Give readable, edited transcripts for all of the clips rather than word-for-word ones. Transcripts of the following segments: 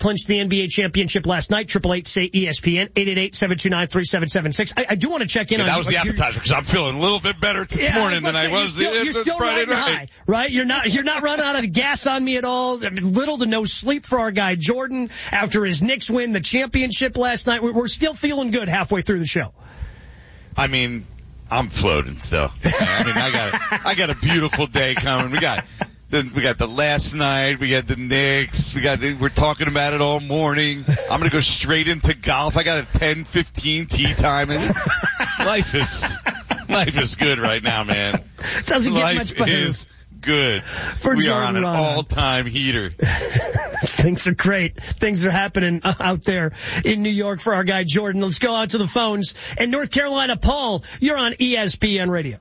clinched the NBA championship last night. 888-SAY-ESPN, 888-729-3776. I do want to check in on that was the appetizer because I'm feeling a little bit better this morning than I was you're still Friday night. High, right? You're not running out of gas on me at all. Little to no sleep for our guy Jordan after his Knicks win the championship last night. We're still feeling good halfway through the show. I mean, I'm floating still. I got a beautiful day coming. We got the last night. We got the Knicks. We're talking about it all morning. I'm going to go straight into golf. I got a 10:15 tee time. And life is good right now, man. Doesn't get much better. Life is good. We are on an all-time heater. Things are great. Things are happening out there in New York for our guy Jordan. Let's go out to the phones. In North Carolina, Paul, you're on ESPN Radio.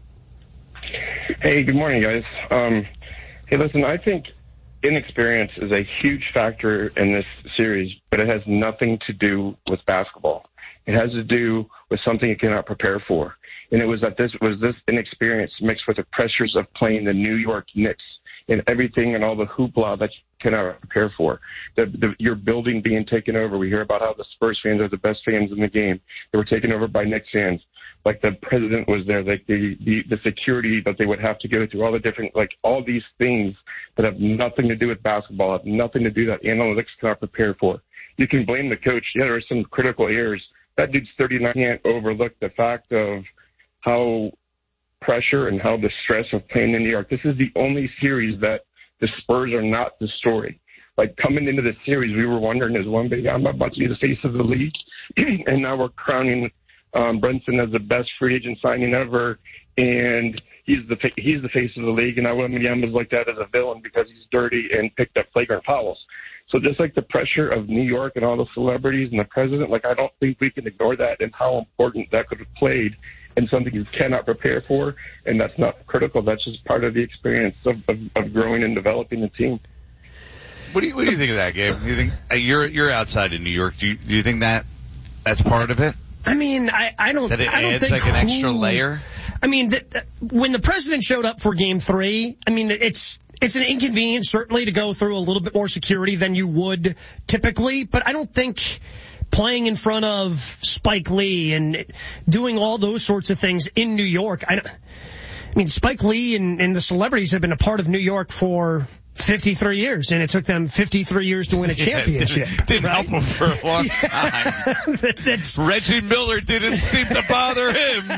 Hey, good morning, guys. Hey, listen, I think inexperience is a huge factor in this series, but it has nothing to do with basketball. It has to do with something you cannot prepare for. And it was that this inexperience mixed with the pressures of playing the New York Knicks and everything and all the hoopla that you cannot prepare for. Your building being taken over. We hear about how the Spurs fans are the best fans in the game. They were taken over by Knicks fans. Like the president was there, like the security that they would have to go through, all the different, like all these things that have nothing to do with basketball, have nothing to do that analytics cannot prepare for. You can blame the coach. Yeah, there are some critical errors. That dude's 39 can't overlook the fact of how pressure and how the stress of playing in New York. This is the only series that the Spurs are not the story. Like coming into the series, we were wondering, is Wembanyama about to be the face of the league? And now we're crowning Brunson as the best free agent signing ever, and he's the face of the league. And now Wembanyama is looked at as a villain because he's dirty and picked up flagrant fouls. So just like the pressure of New York and all the celebrities and the president, like I don't think we can ignore that and how important that could have played and something you cannot prepare for. And that's not critical. That's just part of the experience of growing and developing the team. What do you think of that, Gabe? You think you're outside in New York? Do you think that's part of it? I mean, I don't. That it I don't adds think like an extra layer. I mean, when the president showed up for Game 3, I mean, it's an inconvenience certainly to go through a little bit more security than you would typically, but I don't think playing in front of Spike Lee and doing all those sorts of things in New York. I mean, Spike Lee and the celebrities have been a part of New York for 53 years, and it took them 53 years to win a championship. Didn't help them for a long time. Reggie Miller didn't seem to bother him.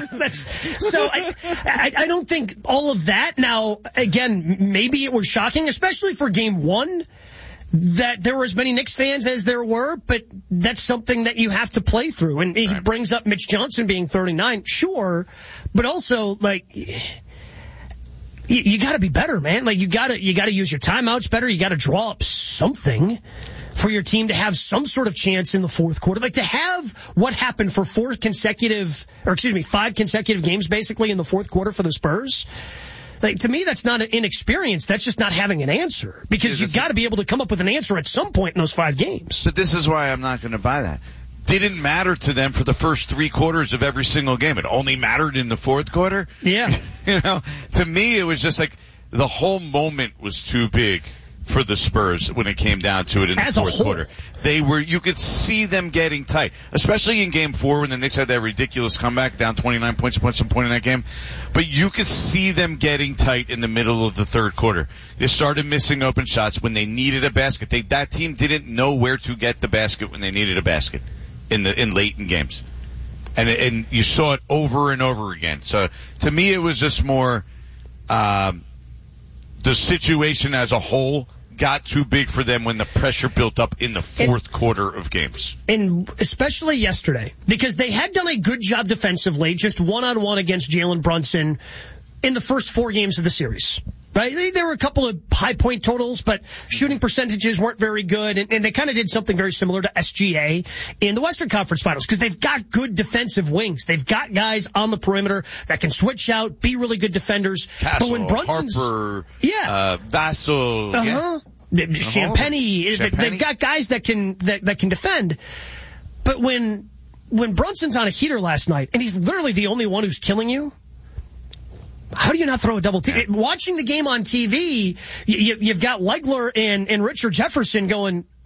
So I don't think all of that. Now, again, maybe it was shocking, especially for Game 1, that there were as many Knicks fans as there were, but that's something that you have to play through. And he brings up Mitch Johnson being 39, sure, but also, like, you got to be better, man. Like, you got to use your timeouts better. You got to draw up something for your team to have some sort of chance in the fourth quarter. Like, to have what happened for 5 consecutive games basically in the fourth quarter for the Spurs. Like, to me, that's not an inexperience. That's just not having an answer, because you've got to be able to come up with an answer at some point in those 5 games. But this is why I'm not going to buy that. Didn't matter to them for the first 3 quarters of every single game. It only mattered in the fourth quarter. Yeah. To me, it was just like the whole moment was too big for the Spurs when it came down to it in the fourth quarter. You could see them getting tight, especially in Game 4 when the Knicks had that ridiculous comeback down 29 points at some point in that game. But you could see them getting tight in the middle of the third quarter. They started missing open shots when they needed a basket. That team didn't know where to get the basket when they needed a basket in late in games. And you saw it over and over again. So to me, it was just more, the situation as a whole got too big for them when the pressure built up in the fourth quarter of games. And especially yesterday, because they had done a good job defensively, just one-on-one against Jalen Brunson in the first 4 games of the series. Right? There were a couple of high point totals, but shooting percentages weren't very good, and they kind of did something very similar to SGA in the Western Conference Finals, because they've got good defensive wings. They've got guys on the perimeter that can switch out, be really good defenders. Castle, but when Brunson's, Harper, Vassell, Champagny, they've got guys that can defend. But when Brunson's on a heater last night, and he's literally the only one who's killing you, how do you not throw a double team? Yeah. Watching the game on TV, you've got Legler and Richard Jefferson going,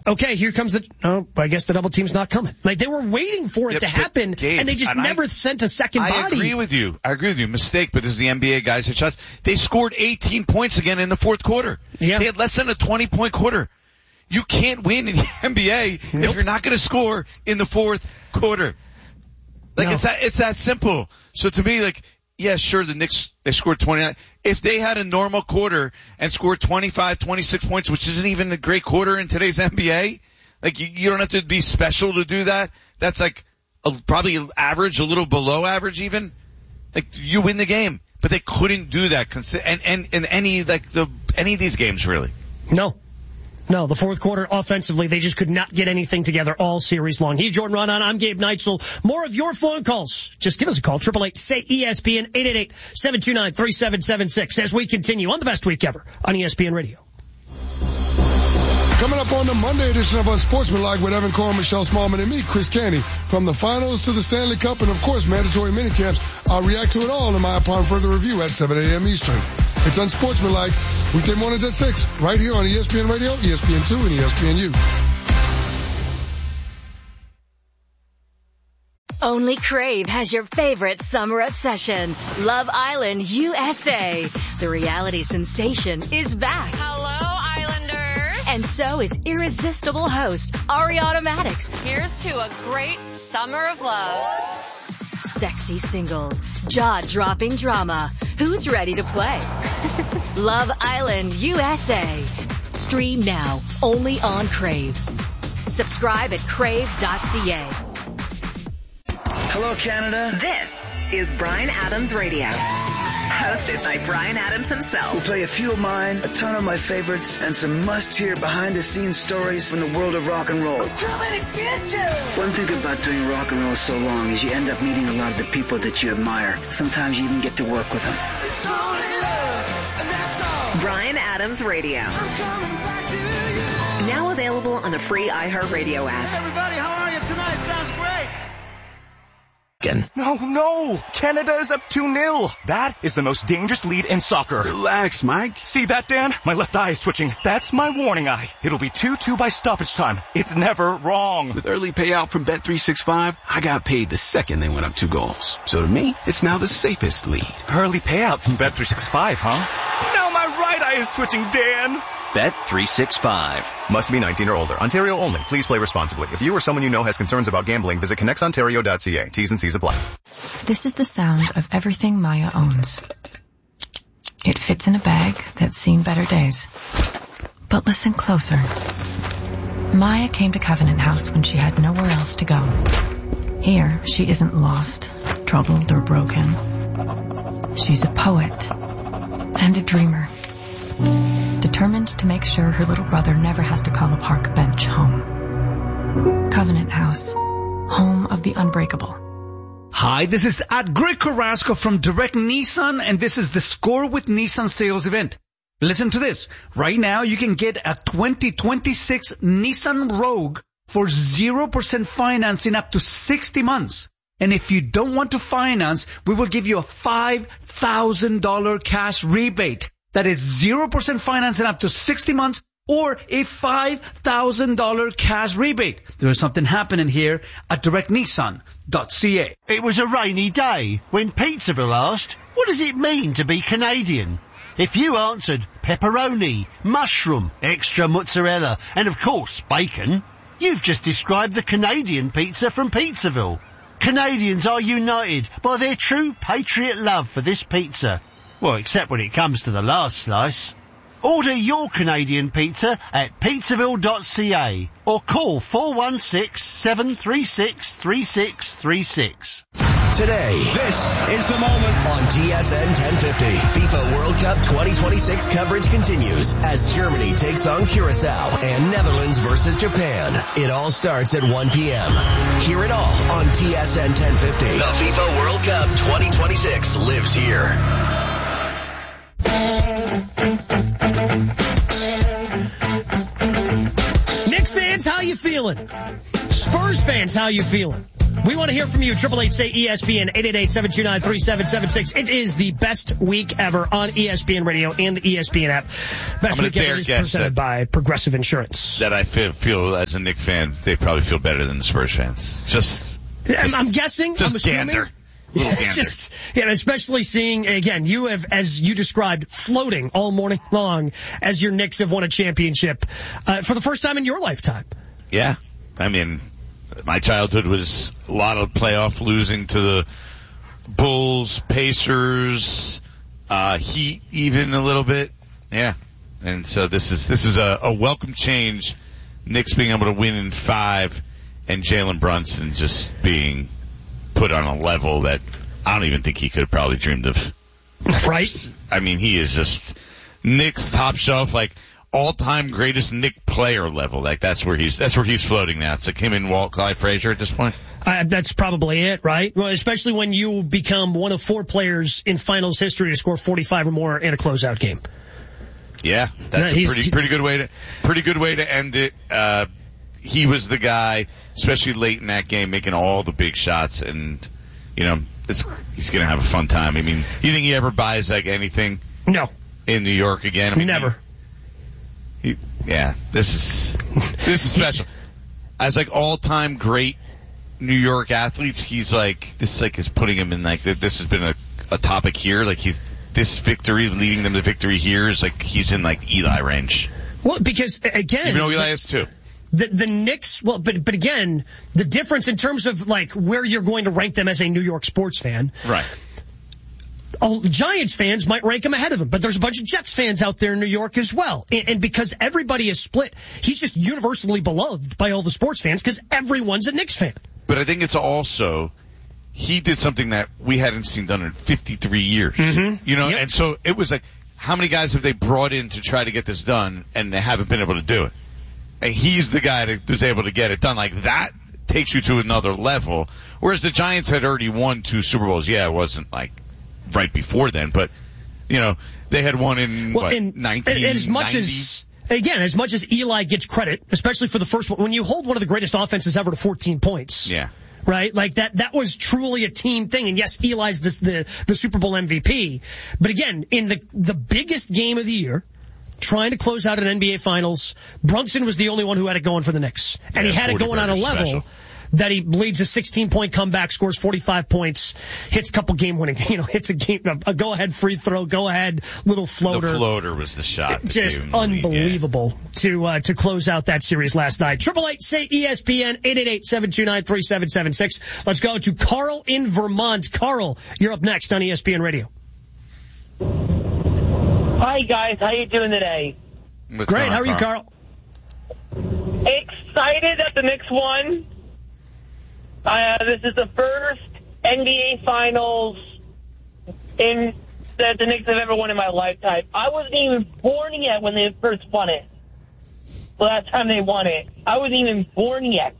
okay, here comes I guess the double team's not coming. Like, they were waiting for it to happen, Gabe, and they just never sent a second body. I agree with you. Mistake, but this is the NBA guys hit shots. They scored 18 points again in the fourth quarter. Yeah. They had less than a 20-point quarter. You can't win in the NBA if you're not going to score in the fourth quarter. Like, it's that simple. So to me, like, yeah, sure, the Knicks, they scored 29. If they had a normal quarter and scored 25, 26 points, which isn't even a great quarter in today's NBA, like, you don't have to be special to do that. That's like probably average, a little below average even. Like, you win the game. But they couldn't do that and any of these games, really. No, the fourth quarter offensively, they just could not get anything together all series long. He's Jordan Raanan. I'm Gabe Neitzel. More of your phone calls. Just give us a call. 888-SAY-ESPN, 888-729-3776 as we continue on the best week ever on ESPN Radio. Coming up on the Monday edition of Unsportsmanlike with Evan Cohen, Michelle Smallman, and me, Chris Canty. From the finals to the Stanley Cup and, of course, mandatory minicamps, I'll react to it all in my upon further review at 7 a.m. Eastern. It's Unsportsmanlike, weekday mornings at 6, right here on ESPN Radio, ESPN2, and ESPNU. Only Crave has your favorite summer obsession, Love Island USA. The reality sensation is back. Hello, Islanders. And so is irresistible host Ariana Madix. Here's to a great summer of love. Sexy singles, jaw-dropping drama. Who's ready to play? Love Island USA. Stream now, only on Crave. Subscribe at crave.ca. Hello, Canada. This is Bryan Adams Radio. Hosted by Bryan Adams himself. We'll play a few of mine, a ton of my favorites, and some must-hear behind-the-scenes stories from the world of rock and roll. Too many bitches! One thing about doing rock and roll so long is you end up meeting a lot of the people that you admire. Sometimes you even get to work with them. It's only love, and that's all. Bryan Adams Radio. I'm coming back to you. Now available on the free iHeartRadio app. Hey everybody, how are you tonight? Sounds great. No! Canada is up 2-0. That is the most dangerous lead in soccer. Relax, Mike. See that, Dan? My left eye is twitching. That's my warning eye. It'll be 2-2 by stoppage time. It's never wrong. With early payout from Bet365, I got paid the second they went up 2 goals. So to me, it's now the safest lead. Early payout from Bet365, huh? Now my right eye is twitching, Dan. Bet365. Must be 19 or older. Ontario only. Please play responsibly. If you or someone you know has concerns about gambling, visit connectsontario.ca. T's and C's apply. This is the sound of everything Maya owns. It fits in a bag that's seen better days. But listen closer. Maya came to Covenant House when she had nowhere else to go. Here, she isn't lost, troubled, or broken. She's a poet and a dreamer. Determined to make sure her little brother never has to call a park bench home. Covenant House, home of the unbreakable. Hi, this is at Greg Carrasco from Direct Nissan, and this is the Score with Nissan sales event. Listen to this. Right now, you can get a 2026 Nissan Rogue for 0% financing up to 60 months. And if you don't want to finance, we will give you a $5,000 cash rebate. That is 0% financing up to 60 months or a $5,000 cash rebate. There's something happening here at directnissan.ca. It was a rainy day when Pizzaville asked, what does it mean to be Canadian? If you answered pepperoni, mushroom, extra mozzarella, and of course bacon, you've just described the Canadian pizza from Pizzaville. Canadians are united by their true patriot love for this pizza. Well, except when it comes to the last slice. Order your Canadian pizza at pizzaville.ca or call 416-736-3636. Today, this is the moment on TSN 1050. FIFA World Cup 2026 coverage continues as Germany takes on Curacao and Netherlands versus Japan. It all starts at 1 p.m. Hear it all on TSN 1050. The FIFA World Cup 2026 lives here. Knicks fans, how you feeling? Spurs fans, how you feeling? We want to hear from you. 888-SAY-ESPN, 888-729-3776. It is the best week ever on ESPN Radio and the ESPN app. Best week ever is presented by Progressive Insurance. That I feel as a Knicks fan, they probably feel better than the Spurs fans. I'm guessing. Just I'm assuming. gander. Especially seeing, again, you have, as you described, floating all morning long as your Knicks have won a championship for the first time in your lifetime. Yeah. I mean, my childhood was a lot of playoff losing to the Bulls, Pacers, Heat even a little bit. Yeah. And so this is a welcome change. Knicks being able to win in 5 and Jalen Brunson just being put on a level that I don't even think he could have probably dreamed of. Right? I mean, he is just Knicks top shelf, like all-time greatest Knick player level. Like that's where he's floating now. It's like him and Walt Clyde Frazier at this point. That's probably it, right? Well, especially when you become one of 4 players in finals history to score 45 or more in a closeout game. Yeah, that's a pretty good way to end it. He was the guy, especially late in that game, making all the big shots, and he's going to have a fun time. I mean, you think he ever buys like anything? No. In New York again? I mean, never. This is special. As like all-time great New York athletes, he's like this is putting him in like this has been a topic here. Like this victory leading them to victory here is like he's in like Eli range. Well, because again, even though Eli is too. The Knicks, well, but again, the difference in terms of like where you're going to rank them as a New York sports fan. Right. Giants fans might rank him ahead of him, but there's a bunch of Jets fans out there in New York as well. And because everybody is split, he's just universally beloved by all the sports fans because everyone's a Knicks fan. But I think it's also, he did something that we hadn't seen done in 53 years. Mm-hmm. Yep. And so it was like, how many guys have they brought in to try to get this done and they haven't been able to do it? And he's the guy that was able to get it done. Like, that takes you to another level. Whereas the Giants had already won 2 Super Bowls. Yeah, it wasn't like right before then, but, they had won in, 1990? As much as Eli gets credit, especially for the first one, when you hold one of the greatest offenses ever to 14 points. Yeah. Right? Like that was truly a team thing. And yes, Eli's the Super Bowl MVP. But again, in the biggest game of the year, trying to close out an NBA Finals, Brunson was the only one who had it going for the Knicks. And he had it going on a level that he leads a 16-point comeback, scores 45 points, hits a couple game-winning, hits a go-ahead free throw, go-ahead little floater. The floater was the shot. Just unbelievable to close out that series last night. 888-SAY-ESPN, 888-729-3776. Let's go to Carl in Vermont. Carl, you're up next on ESPN Radio. Hi, guys. How you doing today? Great. How are you, Carl? Excited that the Knicks won. This is the first NBA Finals that the Knicks have ever won in my lifetime. I wasn't even born yet when they first won it. The last time they won it. I wasn't even born yet.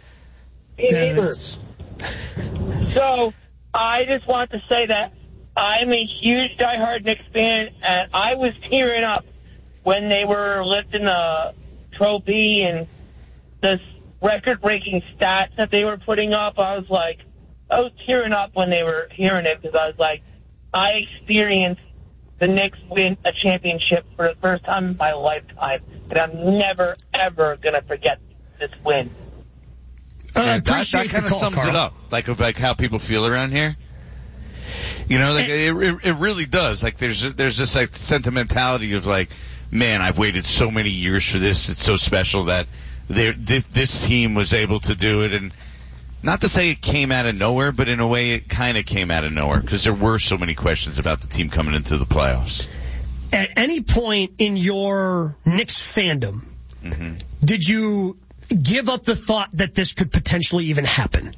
So, I just want to say that I'm a huge diehard Knicks fan, and I was tearing up when they were lifting the trophy and the record-breaking stats that they were putting up. I was tearing up when they were hearing it because I was like, I experienced the Knicks win a championship for the first time in my lifetime, and I'm never, ever going to forget this win. That kind of sums it up, like how people feel around here. It really does. Like there's this like sentimentality of like, man, I've waited so many years for this. It's so special that this team was able to do it. And not to say it came out of nowhere, but in a way it kind of came out of nowhere because there were so many questions about the team coming into the playoffs. At any point in your Knicks fandom, did you give up the thought that this could potentially even happen?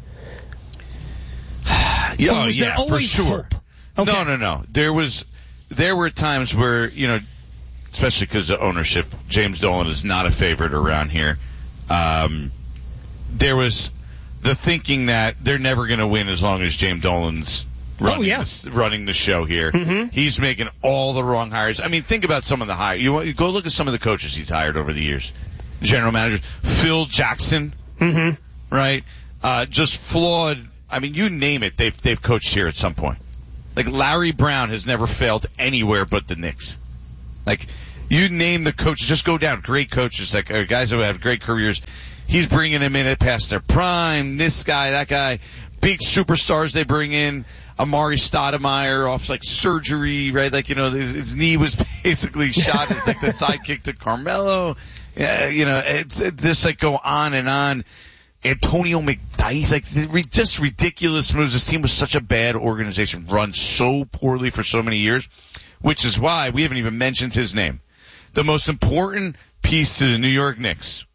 Oh, yeah, for sure. Okay. No. There were times where, especially because of ownership, James Dolan is not a favorite around here. There was the thinking that they're never going to win as long as James Dolan's running the show here. Mm-hmm. He's making all the wrong hires. I mean, think about some of the hires. You go look at some of the coaches he's hired over the years. General manager Phil Jackson, right? just flawed. I mean, you name it, they've coached here at some point. Like, Larry Brown has never failed anywhere but the Knicks. Like, you name the coaches, just go down. Great coaches, like guys who have great careers. He's bringing them in past their prime. This guy, that guy, big superstars they bring in. Amari Stoudemire off like surgery, right? Like, his knee was basically shot as like the sidekick to Carmelo. Yeah, it's this like go on and on. Antonio McDyess, like just ridiculous moves. This team was such a bad organization, run so poorly for so many years, which is why we haven't even mentioned his name. The most important piece to the New York Knicks,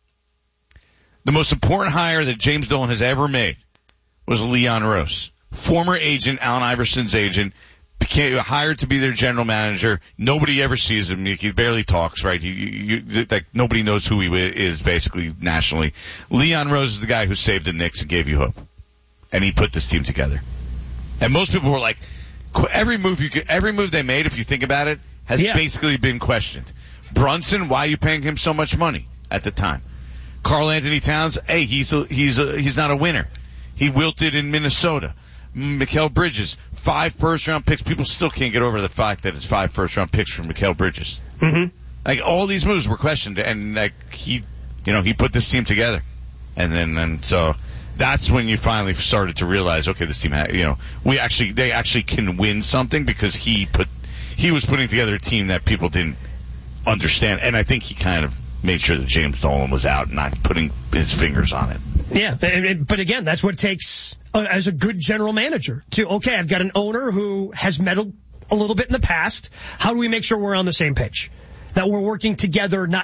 the most important hire that James Dolan has ever made was Leon Rose. Former agent, Allen Iverson's agent, became hired to be their general manager. Nobody ever sees him. He barely talks, right? Like nobody knows who he is basically nationally. Leon Rose is the guy who saved the Knicks and gave you hope. And he put this team together. And most people were like, every move they made, if you think about it, has basically been questioned. Brunson, why are you paying him so much money at the time? Karl Anthony Towns, hey, he's not a winner. He wilted in Minnesota. Mikal Bridges, 5 first-round picks. People still can't get over the fact that it's 5 first-round picks from Mikal Bridges. Mm-hmm. Like, all these moves were questioned, and like he put this team together. And so that's when you finally started to realize, okay, this team, they actually can win something because he was putting together a team that people didn't understand. And I think he kind of made sure that James Dolan was out and not putting his fingers on it. Yeah, but again, that's what it takes as a good general manager to, okay, I've got an owner who has meddled a little bit in the past. How do we make sure we're on the same page? That we're working together, not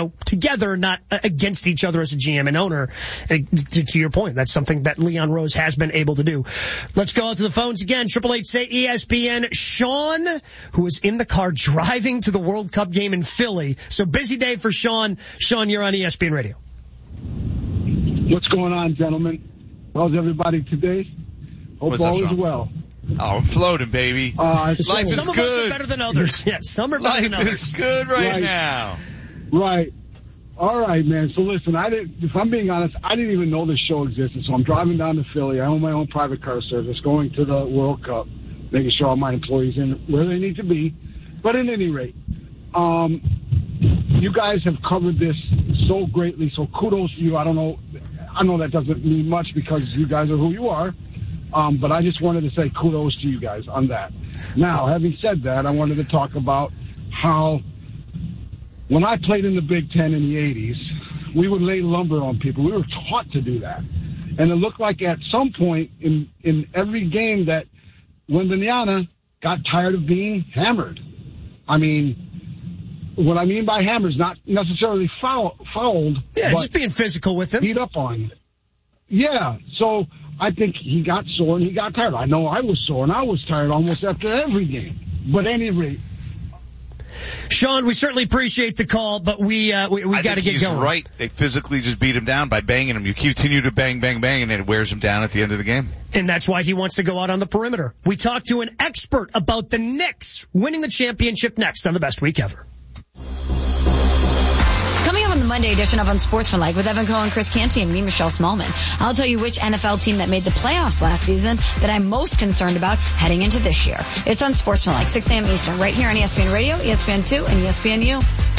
against each other as a GM and owner. To your point, that's something that Leon Rose has been able to do. Let's go out to the phones again. 888-SAY-ESPN. Sean, who is in the car driving to the World Cup game in Philly. So busy day for Sean. Sean, you're on ESPN Radio. What's going on, gentlemen? How's everybody today? Hope all is well. Oh, I'm floating, baby. Life is good. Some of us are better than others. Yeah, some are better than others. Life is good right now. Right. All right, man. So listen, if I'm being honest, I didn't even know this show existed. So I'm driving down to Philly. I own my own private car service, going to the World Cup, making sure all my employees in where they need to be. But at any rate, you guys have covered this so greatly. So kudos to you. I know that doesn't mean much because you guys are who you are. But I just wanted to say kudos to you guys on that. Now, having said that, I wanted to talk about how when I played in the Big Ten in the 80s, we would lay lumber on people. We were taught to do that. And it looked like at some point in every game that Wembanyama got tired of being hammered. I mean, what I mean by hammered is not necessarily fouled. Yeah, but just being physical with him. Beat up on. Yeah, so I think he got sore and he got tired. I know I was sore and I was tired almost after every game. But at any rate, Sean, we certainly appreciate the call, but we got to get going. He's right. They physically just beat him down by banging him. You continue to bang, and it wears him down at the end of the game. And that's why he wants to go out on the perimeter. We talked to an expert about the Knicks winning the championship next on the Best Week Ever. Coming up on the Monday edition of Unsportsmanlike with Evan Cohen, Chris Canty, and me, Michelle Smallman, I'll tell you which NFL team that made the playoffs last season that I'm most concerned about heading into this year. It's Unsportsmanlike, 6 a.m. Eastern, right here on ESPN Radio, ESPN2, and ESPNU.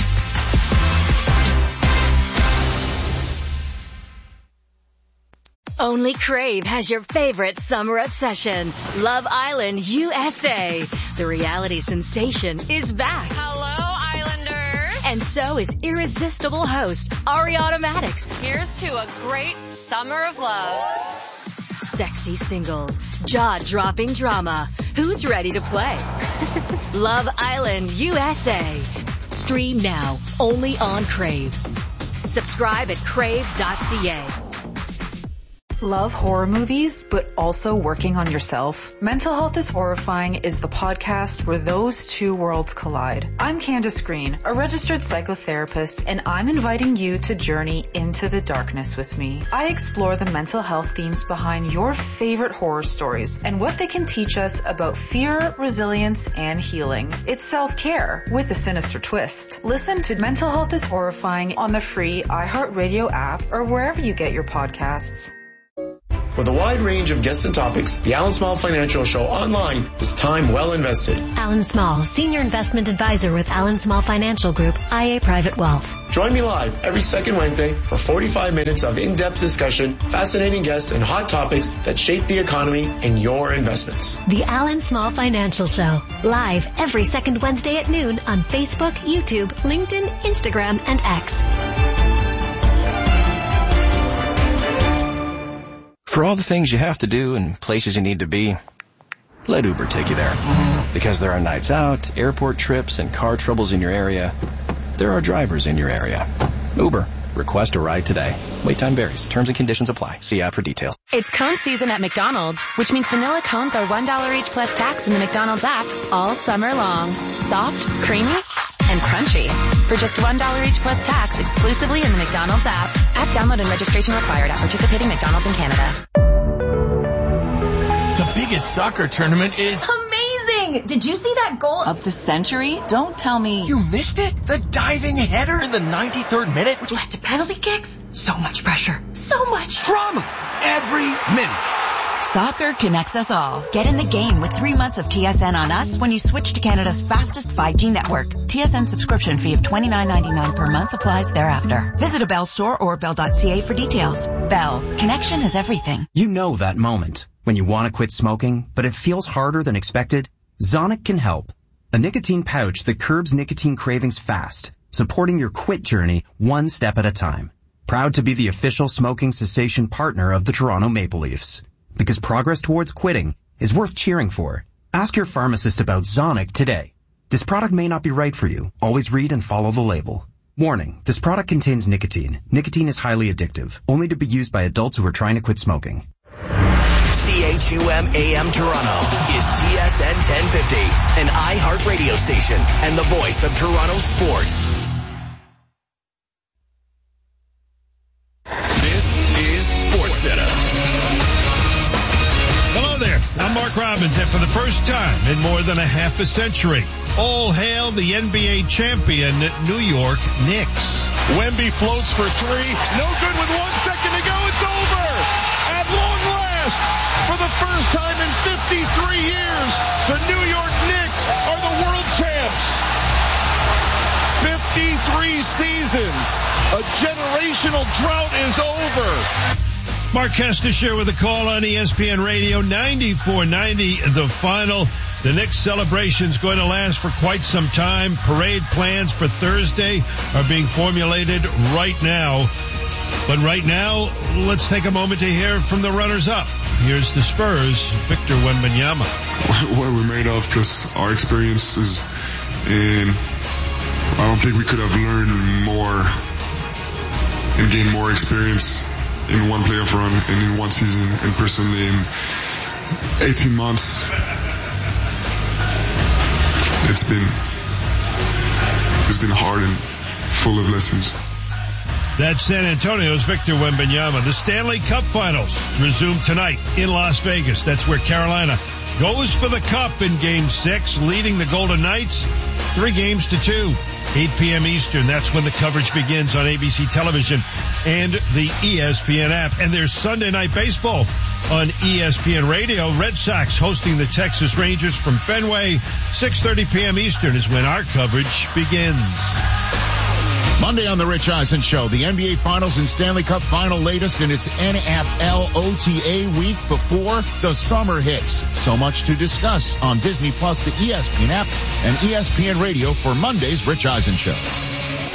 Only Crave has your favorite summer obsession, Love Island USA. The reality sensation is back. Hello, Islanders. And so is irresistible host Ariana Maddox. Here's to a great summer of love. Sexy singles, jaw-dropping drama. Who's ready to play? Love Island USA. Stream now, only on Crave. Subscribe at crave.ca. Love horror movies, but also working on yourself? Mental Health is Horrifying is the podcast where those two worlds collide. I'm Candace Green, a registered psychotherapist, and I'm inviting you to journey into the darkness with me. I explore the mental health themes behind your favorite horror stories and what they can teach us about fear, resilience, and healing. It's self-care with a sinister twist. Listen to Mental Health is Horrifying on the free iHeartRadio app or wherever you get your podcasts. With a wide range of guests and topics, the Alan Small Financial Show online is time well invested. Alan Small, Senior Investment Advisor with Alan Small Financial Group, IA Private Wealth. Join me live every second Wednesday for 45 minutes of in-depth discussion, fascinating guests, and hot topics that shape the economy and your investments. The Alan Small Financial Show, live every second Wednesday at noon on Facebook, YouTube, LinkedIn, Instagram, and X. For all the things you have to do and places you need to be, let Uber take you there. Because there are nights out, airport trips, and car troubles in your area, there are drivers in your area. Uber. Request a ride today. Wait time varies. Terms and conditions apply. See app for details. It's cone season at McDonald's, which means vanilla cones are $1 each plus tax in the McDonald's app all summer long. Soft, creamy, and crunchy. For just $1 each plus tax exclusively in the McDonald's app. App download and registration required at participating McDonald's in Canada. The biggest soccer tournament is amazing! Did you see that goal of the century? Don't tell me you missed it? The diving header in the 93rd minute, which led to penalty kicks? So much pressure. So much drama. Every minute. Soccer connects us all. Get in the game with 3 months of TSN on us when you switch to Canada's fastest 5G network. TSN subscription fee of $29.99 per month applies thereafter. Visit a Bell store or bell.ca for details. Bell. Connection is everything. You know that moment when you want to quit smoking, but it feels harder than expected? Zonic can help. A nicotine pouch that curbs nicotine cravings fast, supporting your quit journey one step at a time. Proud to be the official smoking cessation partner of the Toronto Maple Leafs. Because progress towards quitting is worth cheering for. Ask your pharmacist about Zonic today. This product may not be right for you. Always read and follow the label. Warning, this product contains nicotine. Nicotine is highly addictive, only to be used by adults who are trying to quit smoking. CHUM AM Toronto is TSN 1050, an iHeart radio station and the voice of Toronto sports. This is SportsCenter. Hello there, I'm Mark Robbins, and for the first time in more than a half a century, all hail the NBA champion New York Knicks. Wemby floats for three, no good with 1 second to go, it's over! At long last, for the first time in 53 years, the New York Knicks are the world champs. 53 seasons, a generational drought is over. Mark Kestisher with a call on ESPN Radio 94.90, the final. The Knicks celebration's going to last for quite some time. Parade plans for Thursday are being formulated right now. But right now, let's take a moment to hear from the runners-up. Here's the Spurs, Victor Wembanyama. What we're made of, because our experiences, and I don't think we could have learned more and gained more experience in one playoff run and in one season, and personally in 18 months. It's been hard and full of lessons. That's San Antonio's Victor Wembanyama. The Stanley Cup Finals resume tonight in Las Vegas. That's where Carolina goes for the Cup in Game 6, leading the Golden Knights 3-2. 8 p.m. Eastern, that's when the coverage begins on ABC television and the ESPN app. And there's Sunday Night Baseball on ESPN Radio. Red Sox hosting the Texas Rangers from Fenway. 6:30 p.m. Eastern is when our coverage begins. Monday on the Rich Eisen Show, the NBA Finals and Stanley Cup Final latest in its NFL OTA week before the summer hits. So much to discuss on Disney Plus, the ESPN app, and ESPN Radio for Monday's Rich Eisen Show.